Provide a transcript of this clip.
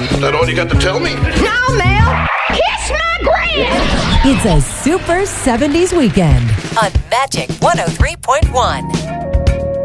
Is that all you got to tell me? No, Mel. Kiss my grand. It's a Super 70s weekend on Magic 103.1.